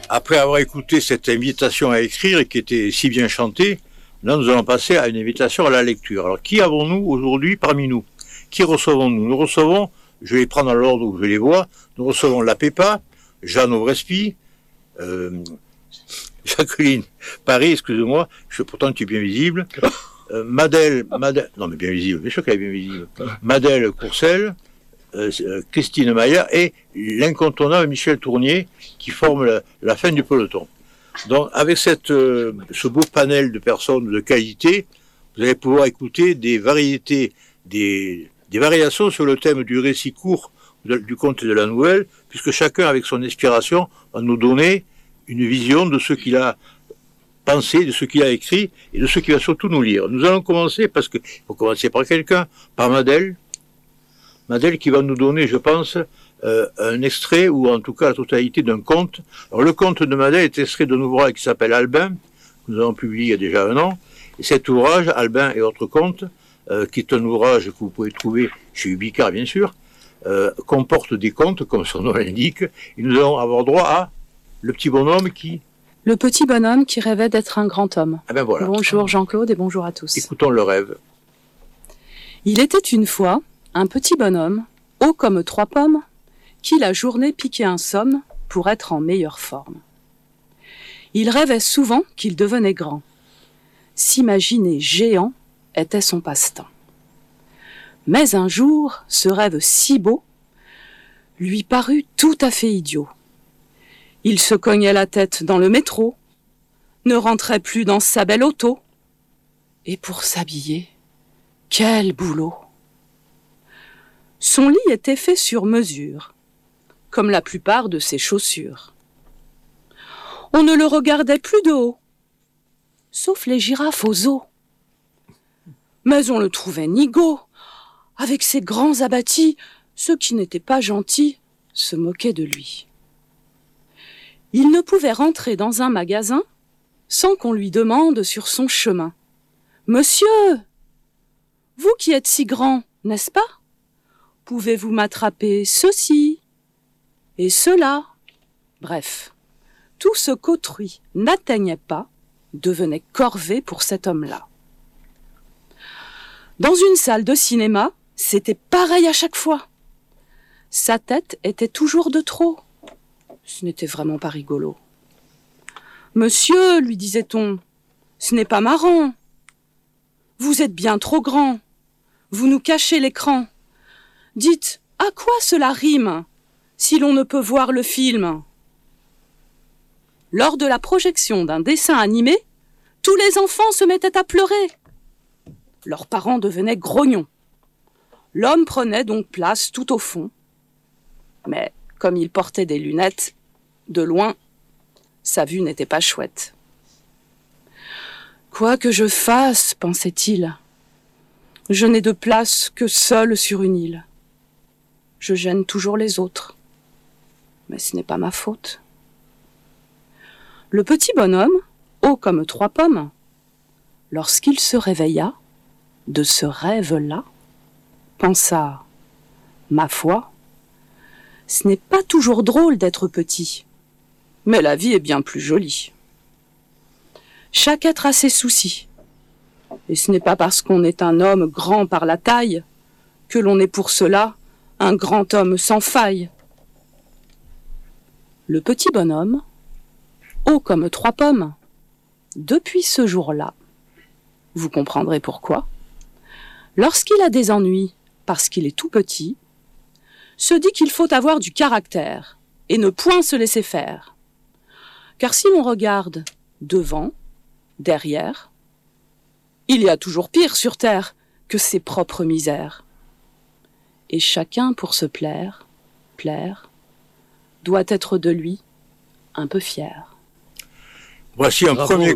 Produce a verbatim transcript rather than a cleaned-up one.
Après avoir écouté cette invitation à écrire qui était si bien chantée, là nous allons passer à une invitation à la lecture. Alors qui avons-nous aujourd'hui parmi nous? Qui recevons-nous? Nous recevons, je vais les prendre dans l'ordre où je les vois, nous recevons la Pépa, Jeanne Auvrespi, euh, Jacqueline Paris, excusez-moi, je, pourtant tu es bien visible, euh, Madèle, Madèle, non mais bien visible, bien sûr qu'elle est bien visible, Madèle Courcelles, euh, Christine Maillard et l'incontournable Michel Tournier qui forme la, la fin du peloton. Donc avec cette, euh, ce beau panel de personnes de qualité, vous allez pouvoir écouter des variétés, des, des variations sur le thème du récit court de, du conte et de la nouvelle, puisque chacun avec son inspiration va nous donner une vision de ce qu'il a pensé, de ce qu'il a écrit et de ce qu'il va surtout nous lire. Nous allons commencer, parce qu'il faut commencer par quelqu'un, par Madèle. Madèle qui va nous donner, je pense, euh, un extrait, ou en tout cas la totalité d'un conte. Alors le conte de Madèle est extrait d'un ouvrage qui s'appelle Albin, que nous avons publié il y a déjà un an. Et cet ouvrage, Albin et autres contes, euh, qui est un ouvrage que vous pouvez trouver chez Ubicard, bien sûr, euh, comporte des contes, comme son nom l'indique, et nous allons avoir droit à le petit bonhomme qui... Le petit bonhomme qui rêvait d'être un grand homme. Ah ben voilà. Bonjour Jean-Claude et bonjour à tous. Écoutons le rêve. Il était une fois un petit bonhomme, haut comme trois pommes, qui la journée piquait un somme pour être en meilleure forme. Il rêvait souvent qu'il devenait grand. S'imaginer géant était son passe-temps. Mais un jour, ce rêve si beau lui parut tout à fait idiot. Il se cognait la tête dans le métro, ne rentrait plus dans sa belle auto. Et pour s'habiller, quel boulot! Son lit était fait sur mesure, comme la plupart de ses chaussures. On ne le regardait plus de haut, sauf les girafes aux os. Mais on le trouvait nigaud, avec ses grands abattis, ceux qui n'étaient pas gentils se moquaient de lui. Il ne pouvait rentrer dans un magasin sans qu'on lui demande sur son chemin. « Monsieur, vous qui êtes si grand, n'est-ce pas? Pouvez-vous m'attraper ceci et cela ?» Bref, tout ce qu'autrui n'atteignait pas devenait corvée pour cet homme-là. Dans une salle de cinéma, c'était pareil à chaque fois. Sa tête était toujours de trop. Ce n'était vraiment pas rigolo. « Monsieur, lui disait-on, ce n'est pas marrant. Vous êtes bien trop grand. Vous nous cachez l'écran. Dites, à quoi cela rime, si l'on ne peut voir le film ?» Lors de la projection d'un dessin animé, tous les enfants se mettaient à pleurer. Leurs parents devenaient grognons. L'homme prenait donc place tout au fond. Mais comme il portait des lunettes, de loin, sa vue n'était pas chouette. « Quoi que je fasse, pensait-il, je n'ai de place que seul sur une île. Je gêne toujours les autres, mais ce n'est pas ma faute. » Le petit bonhomme, haut comme trois pommes, lorsqu'il se réveilla de ce rêve-là, pensa « Ma foi, ce n'est pas toujours drôle d'être petit, mais la vie est bien plus jolie. Chaque être a ses soucis, et ce n'est pas parce qu'on est un homme grand par la taille que l'on est pour cela un grand homme sans faille. » Le petit bonhomme, haut comme trois pommes, depuis ce jour-là, vous comprendrez pourquoi, lorsqu'il a des ennuis parce qu'il est tout petit, se dit qu'il faut avoir du caractère et ne point se laisser faire. Car si l'on regarde devant, derrière, il y a toujours pire sur terre que ses propres misères. Et chacun pour se plaire, plaire, doit être de lui un peu fier. Voici un Bravo. Premier